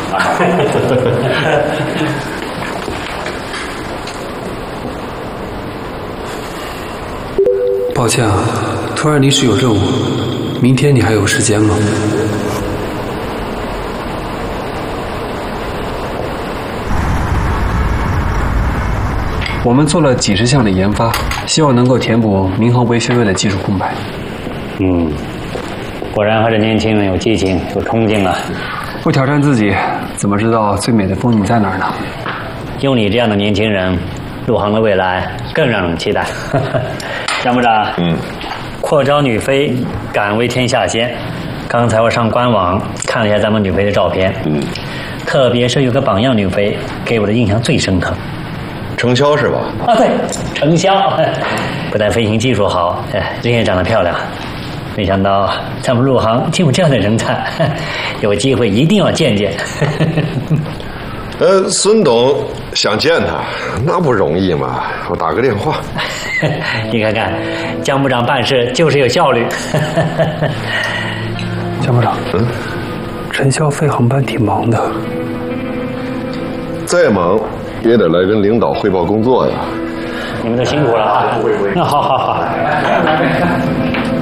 抱歉啊，突然临时有任务，明天你还有时间吗？我们做了几十项的研发，希望能够填补民航维修院的技术空白。 果然还是年轻人有激情、有冲劲啊！ 不挑战自己，怎么知道最美的风景在哪儿呢？ 有你这样的年轻人，陆航的未来更让人期待。参谋长，扩招女飞，敢为天下先。刚才我上官网看了一下咱们女飞的照片，特别是有个榜样女飞，给我的印象最深刻。 程潇是吧？ 啊，对，程潇，不但飞行技术好，人也长得漂亮。没想到咱们陆航竟有这样的人才，有机会一定要见见。 孙董想见他，那不容易嘛，我打个电话。 你看看，江部长办事就是有效率。 江部长，陈潇飞航班挺忙的， 再忙也得来跟领导汇报工作呀。 你们都辛苦了啊！那好好好。